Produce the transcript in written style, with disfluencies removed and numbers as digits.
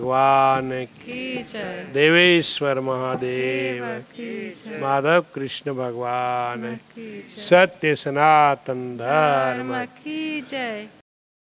भगवान की जय। देवेश्वर महादेव की जय। माधव कृष्ण भगवान की जय। सत्य सनातन धर्म की जय।